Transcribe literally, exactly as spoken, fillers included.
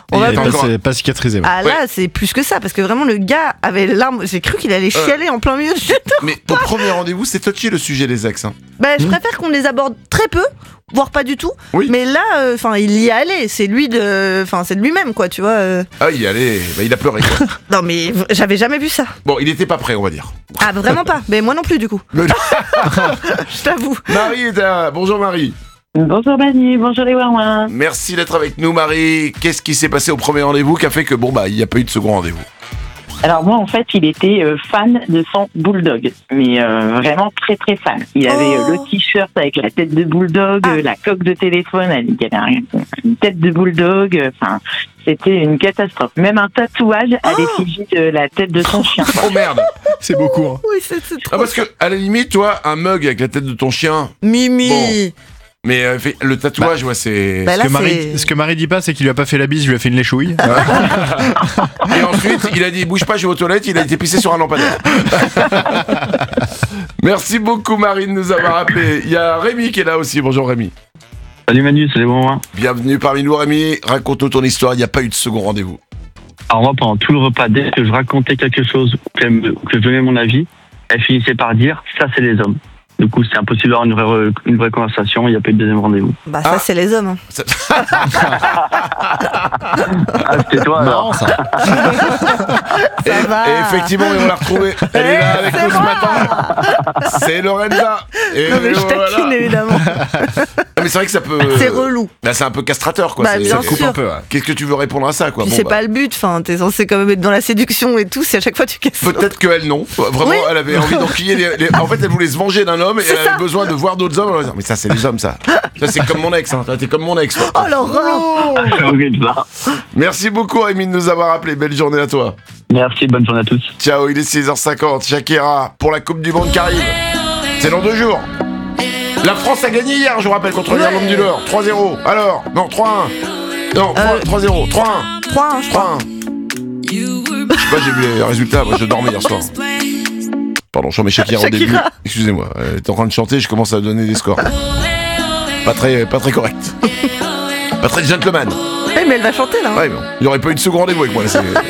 On va il est plus- pas, c'est pas cicatrisé. Ouais. Ah là, Ouais. c'est plus que ça, parce que vraiment le gars avait les larmes. J'ai cru qu'il allait chialer en plein milieu du château. Mais au premier rendez-vous, c'est touchy le sujet des ex. Hein. Bah, je préfère qu'on les aborde très peu, voire pas du tout. Oui. Mais là, enfin, il y est allé. C'est lui de, enfin, c'est de lui-même, quoi, tu vois. euh. Ah, il y allait, bah, il a pleuré. Quoi. Non, mais v- j'avais jamais vu ça. Bon, il était pas prêt, on va dire. Ah, vraiment pas. Mais moi non plus, du coup. Le- Je t'avoue. Marie est là. Bonjour Marie. Bonjour Manu, bonjour les Ouin. Merci d'être avec nous Marie. Qu'est-ce qui s'est passé au premier rendez-vous qui a fait que bon bah il n'y a pas eu de second rendez-vous? Alors moi en fait il était euh, fan de son bulldog, mais euh, vraiment très très fan. Il avait Oh. euh, le t-shirt avec la tête de bulldog, Ah. euh, la coque de téléphone, il y avait un- une tête de bulldog, enfin c'était une catastrophe. Même un tatouage à Oh. l'effigie de la tête de son chien. Oh merde. C'est beaucoup. Hein. Oui, c'est c'est trop. Ah parce que à la limite toi un mug avec la tête de ton chien, Mimi. mais euh, fait- le tatouage ouais c'est. Bah, Ce là, que, Marie, c'est- ce que Marie dit pas, c'est qu'il lui a pas fait la bise, il lui a fait une léchouille. Et ensuite il a dit bouge pas je vais aux toilettes, il a été pissé sur un lampadaire. Merci beaucoup Marie de nous avoir appelé. Il y a Rémi qui est là aussi. Bonjour Rémi. Salut Manu, salut moi. Bienvenue parmi nous Rémi. Raconte-nous ton histoire. Il n'y a pas eu de second rendez-vous. Alors moi, pendant tout le repas, dès que je racontais quelque chose ou qu'elle me- ou que je donnais mon avis, elle finissait par dire « ça c'est les hommes ». Du coup, c'est impossible d'avoir une vraie, une vraie conversation, il n'y a pas eu de deuxième rendez-vous. Bah, ça, Ah. c'est les hommes. hein. Ça- Ah, c'était toi alors. Marrant ça. Et, Ça va. et effectivement, et on l'a retrouvée. Elle est là avec c'est nous ce moi. matin. C'est Lorenza. Et Non, mais je voilà. taquine, évidemment. Ah, mais c'est vrai que ça peut. C'est relou. Là, c'est un peu castrateur, quoi. Bah, C'est- bien c'est- sûr. Coupe un peu. Ouais. Qu'est-ce que tu veux répondre à ça, quoi Puis Bon, c'est bah, pas le but. Enfin, t'es censé quand même être dans la séduction et tout. Si à chaque fois tu casses. Peut-être qu'elle, non. Vraiment, Oui. elle avait envie d'enquiller les, les- En fait, elle voulait se venger d'un homme et C'est elle ça. avait besoin de voir d'autres hommes. Elle disait, mais ça, c'est les hommes, ça. Ça, c'est comme mon ex. Hein. T'es comme mon ex. toi. Oh l'horreur. Je regrette ça. Merci beaucoup, Rémi, de nous avoir appelé. Belle journée à toi. Merci, bonne journée à tous. Ciao, il est six heures cinquante. Shakira pour la Coupe du Monde qui arrive. C'est dans deux jours. La France a gagné hier, je vous rappelle, contre l'Irlande du Nord. trois zéro. Alors, non, trois un. Non, Euh, trois zéro. trois un. trois, hein, je crois. trois un. Je sais pas, j'ai vu les résultats. Moi, je dormais hier soir. Pardon, je suis Shakira au Shakira. début. Excusez-moi, elle est en train de chanter, je commence à donner des scores. Pas très, pas très correct. Pas très gentleman. Eh, mais elle va chanter là. hein. Ouais, mais bon, il n'y aurait pas eu de second rendez-vous avec moi. Là, c'est-